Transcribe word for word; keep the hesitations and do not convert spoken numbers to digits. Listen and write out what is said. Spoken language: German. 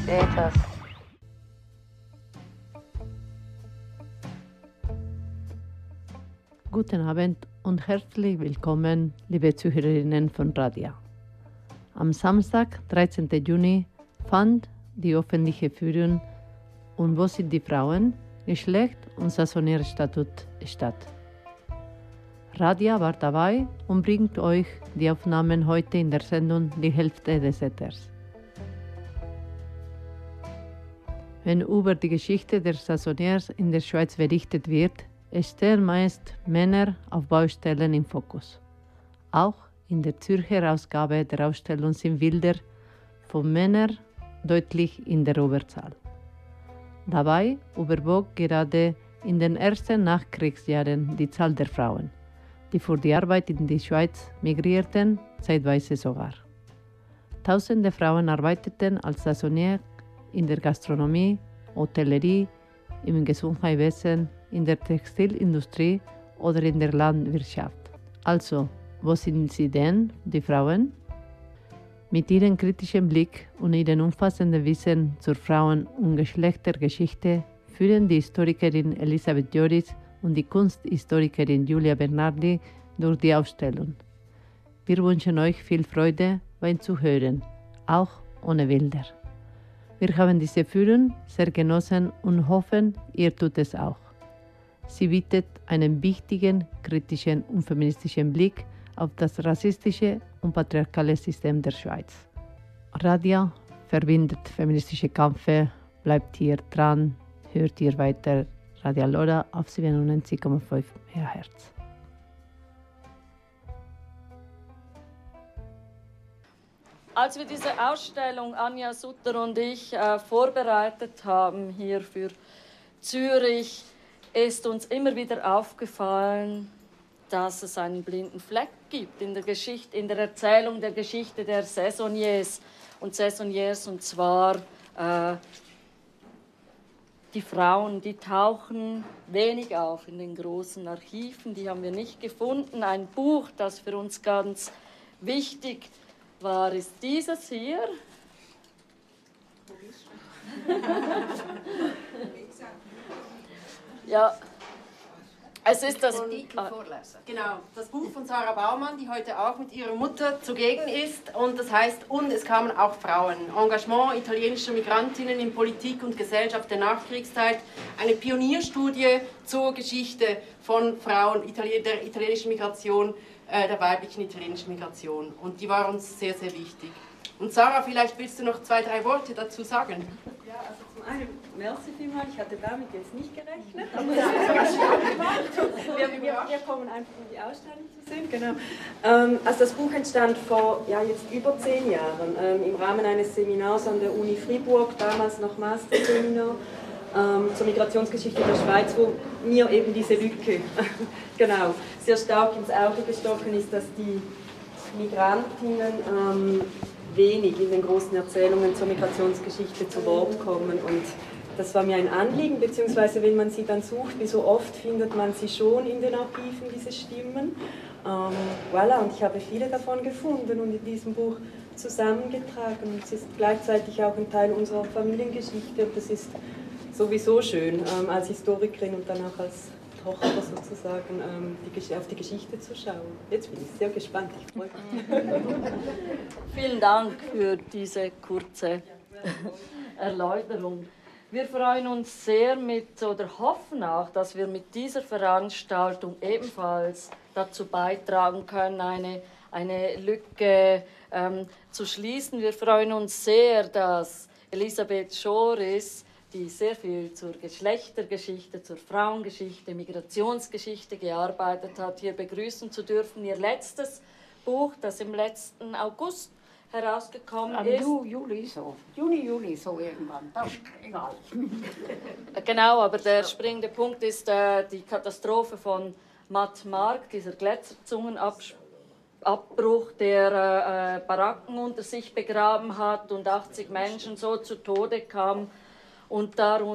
Ethos. Guten Abend und herzlich willkommen, liebe Zuhörerinnen von Radia. Am Samstag, dreizehnten Juni, fand die öffentliche Führung Und wo sind die Frauen? Geschlecht und Saisonierstatut statt. Radia war dabei und bringt euch die Aufnahmen heute in der Sendung Die Hälfte des Äthers. Wenn über die Geschichte der Saisoniers in der Schweiz berichtet wird, stehen meist Männer auf Baustellen im Fokus. Auch in der Zürcher Ausgabe der Ausstellung sind Bilder von Männern deutlich in der Überzahl. Dabei überwog gerade in den ersten Nachkriegsjahren die Zahl der Frauen, die für die Arbeit in die Schweiz migrierten, zeitweise sogar. Tausende Frauen arbeiteten als Saisonier in der Gastronomie, Hotellerie, im Gesundheitswesen, in der Textilindustrie oder in der Landwirtschaft. Also, wo sind sie denn, die Frauen? Mit ihrem kritischen Blick und ihrem umfassenden Wissen zur Frauen- und Geschlechtergeschichte führen die Historikerin Elisabeth Joris und die Kunsthistorikerin Julia Bernardi durch die Ausstellung. Wir wünschen euch viel Freude beim Zuhören, auch ohne Bilder. Wir haben diese Führung sehr genossen und hoffen, ihr tut es auch. Sie bietet einen wichtigen, kritischen und feministischen Blick auf das rassistische und patriarchale System der Schweiz. Radia verbindet feministische Kämpfe, bleibt hier dran, hört ihr weiter Radio Lora auf siebenundneunzig Komma fünf Megahertz. Als wir diese Ausstellung, Anja Sutter und ich, äh, vorbereitet haben hier für Zürich, ist uns immer wieder aufgefallen, dass es einen blinden Fleck gibt in der Geschichte, in der Erzählung der Geschichte der Saisonniers und Saisonniers, und zwar äh, die Frauen, die tauchen wenig auf in den großen Archiven, die haben wir nicht gefunden. Ein Buch, das für uns ganz wichtig war, ist dieses hier. Ja, es ist das, genau, das Buch von Sarah Baumann, die heute auch mit ihrer Mutter zugegen ist. Und das heißt, und es kamen auch Frauen. Engagement italienischer Migrantinnen in Politik und Gesellschaft der Nachkriegszeit. Eine Pionierstudie zur Geschichte von Frauen, der italienischen Migration, äh, der weiblichen italienischen Migration. Und die war uns sehr, sehr wichtig. Und Sarah, vielleicht willst du noch zwei, drei Worte dazu sagen? Ja, also zum einen, merci vielmals, ich hatte damit jetzt nicht gerechnet, aber das ist sogar schön gemacht. Wir, wir, wir kommen einfach, um die Ausstellung zu sehen, genau. Ähm, also das Buch entstand vor ja, jetzt über zehn Jahren ähm, im Rahmen eines Seminars an der Uni Fribourg, damals noch Masterseminar ähm, zur Migrationsgeschichte der Schweiz, wo mir eben diese Lücke genau, sehr stark ins Auge gestochen ist, dass die Migrantinnen ähm, wenig in den großen Erzählungen zur Migrationsgeschichte zu Wort kommen. Und das war mir ein Anliegen, beziehungsweise wenn man sie dann sucht, wie so oft findet man sie schon in den Archiven, diese Stimmen. Ähm, voilà, und ich habe viele davon gefunden und in diesem Buch zusammengetragen. Und es ist gleichzeitig auch ein Teil unserer Familiengeschichte und das ist sowieso schön, ähm, als Historikerin und dann auch als Tochter sozusagen ähm, die, auf die Geschichte zu schauen. Jetzt bin ich sehr gespannt, ich freue mich. Vielen Dank für diese kurze Erläuterung. Wir freuen uns sehr mit, oder hoffen auch, dass wir mit dieser Veranstaltung ebenfalls dazu beitragen können, eine, eine Lücke ähm, zu schließen. Wir freuen uns sehr, dass Elisabeth Joris, die sehr viel zur Geschlechtergeschichte, zur Frauengeschichte, Migrationsgeschichte gearbeitet hat, hier begrüßen zu dürfen. Ihr letztes Buch, das im letzten August herausgekommen Am ist. Ju, Juli so. Juni, Juli so irgendwann. Das ist egal. Genau, aber der springende Punkt ist äh, die Katastrophe von Matt Mark, dieser Gletscherzungenabbruch, der äh, Baracken unter sich begraben hat und achtzig Menschen so zu Tode kamen. Und darunter